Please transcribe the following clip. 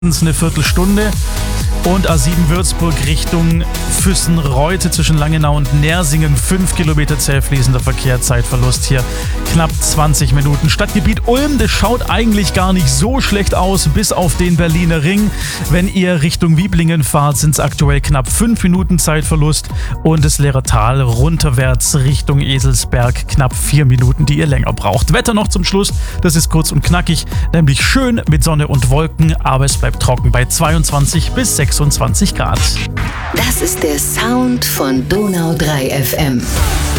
eine Viertelstunde. Und A7 Würzburg Richtung Füssen-Reute zwischen Langenau und Nersingen 5 Kilometer zäh fließender Verkehr, Zeitverlust hier knapp 20 Minuten. Stadtgebiet Ulm, das schaut eigentlich gar nicht so schlecht aus, bis auf den Berliner Ring. Wenn ihr Richtung Wiblingen fahrt, sind es aktuell knapp 5 Minuten Zeitverlust und das Lehrer Tal runterwärts Richtung Eselsberg knapp 4 Minuten, die ihr länger braucht. Wetter noch zum Schluss, das ist kurz und knackig, nämlich schön mit Sonne und Wolken, aber es bleibt trocken bei 22 bis 26 Grad. Das ist der Sound von Donau 3 FM.